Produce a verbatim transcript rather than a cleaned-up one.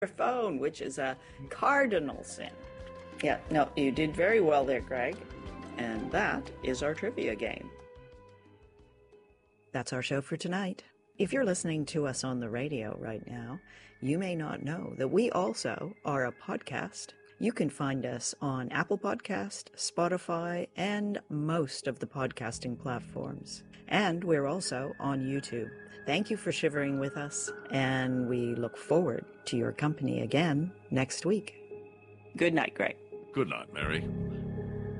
phone, which is a cardinal sin. Yeah, no, you did very well there, Greg. And that is our trivia game. That's our show for tonight. If you're listening to us on the radio right now, you may not know that we also are a podcast. You can find us on Apple Podcast, Spotify, and most of the podcasting platforms. And we're also on YouTube. Thank you for shivering with us, and we look forward to your company again next week. Good night, Greg. Good night, Mary.